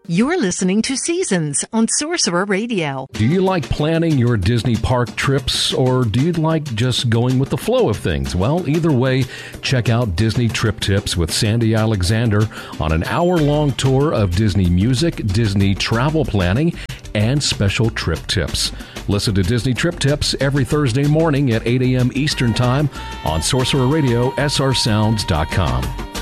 You're listening to Seasons on Sorcerer Radio. Do you like planning your Disney park trips, or do you like just going with the flow of things? Well, either way, check out Disney Trip Tips with Sandy Alexander on an hour-long tour of Disney music, Disney travel planning, and special trip tips. Listen to Disney Trip Tips every Thursday morning at 8 a.m. Eastern Time on Sorcerer Radio, srsounds.com.